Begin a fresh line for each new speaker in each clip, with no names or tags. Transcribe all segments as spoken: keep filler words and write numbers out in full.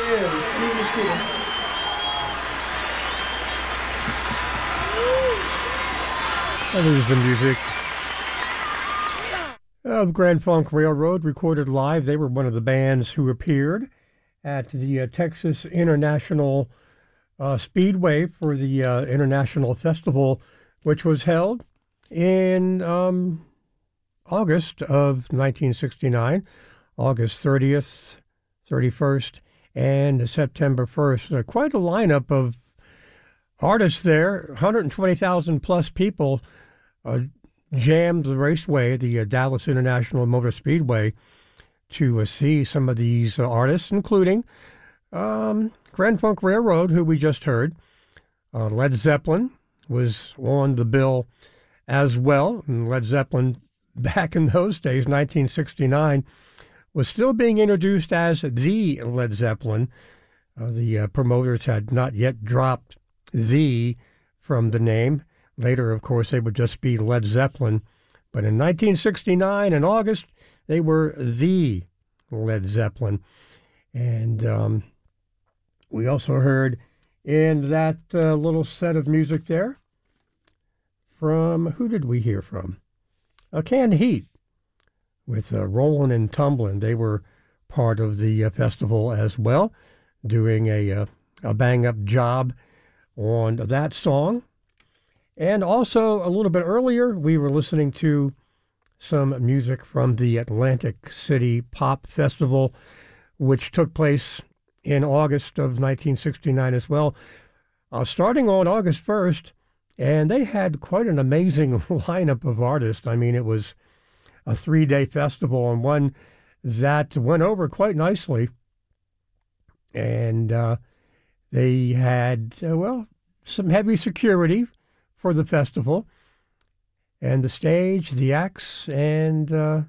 Yeah, me the student.
That is the music of Grand Funk Railroad, recorded live. They were one of the bands who appeared at the uh, Texas International uh, Speedway for the uh, International Festival, which was held in um, August of nineteen sixty-nine, August thirtieth, thirty-first, and September first. Uh, quite a lineup of artists there, one hundred twenty thousand plus people uh, jammed the raceway, the uh, Dallas International Motor Speedway, to uh, see some of these uh, artists, including um, Grand Funk Railroad, who we just heard. Uh, Led Zeppelin was on the bill as well. And Led Zeppelin, back in those days, nineteen sixty-nine, was still being introduced as the Led Zeppelin. Uh, the uh, promoters had not yet dropped "the" from the name. Later, of course, they would just be Led Zeppelin. But in nineteen sixty-nine, in August, they were the Led Zeppelin. And um, we also heard in that uh, little set of music there from, who did we hear from? Uh, Canned Heat with uh, Rollin' and Tumblin'. They were part of the uh, festival as well, doing a, uh, a bang-up job on that song. And also, a little bit earlier, we were listening to some music from the Atlantic City Pop Festival, which took place in August of nineteen sixty-nine as well, uh, starting on August first. And they had quite an amazing lineup of artists. I mean, it was a three-day festival, and one that went over quite nicely. And uh, they had, uh, well, some heavy security for the festival, and the stage, the acts, and, uh,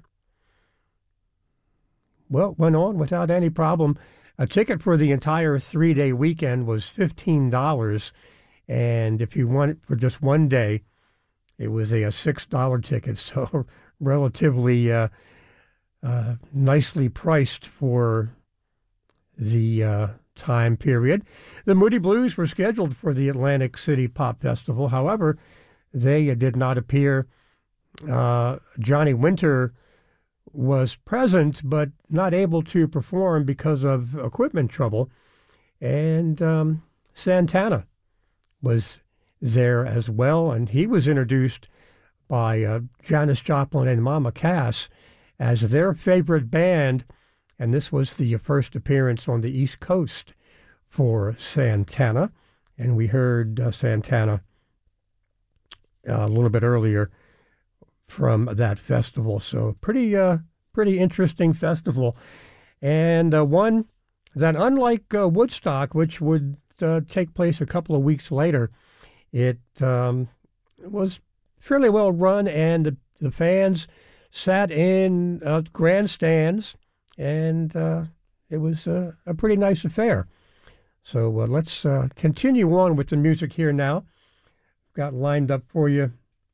well, went on without any problem. A ticket for the entire three-day weekend was fifteen dollars, and if you want it for just one day, it was a, a six dollar ticket, so relatively uh, uh, nicely priced for the uh, time period. The Moody Blues were scheduled for the Atlantic City Pop Festival. However, they uh, did not appear. Uh, Johnny Winter was present, but not able to perform because of equipment trouble. And um, Santana was there as well, and he was introduced by uh, Janis Joplin and Mama Cass as their favorite band. And this was the first appearance on the East Coast for Santana. And we heard uh, Santana uh, a little bit earlier from that festival. So pretty, uh, pretty interesting festival. And uh, one that, unlike uh, Woodstock, which would uh, take place a couple of weeks later, it um, was fairly well run, and the, the fans sat in uh, grandstands, and uh, it was uh, a pretty nice affair. So uh, let's uh, continue on with the music here now. Got lined up for you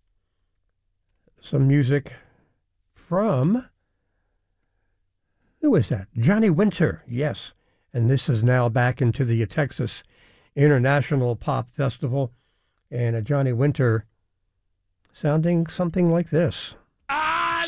some music from, who is that? Johnny Winter, yes. And this is now back into the Texas International Pop Festival, and uh, Johnny Winter sounding something like this.